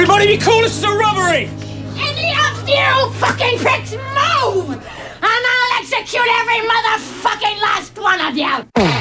Everybody be cool, this is a robbery! Any of you fucking pricks move! And I'll execute every motherfucking last one of you!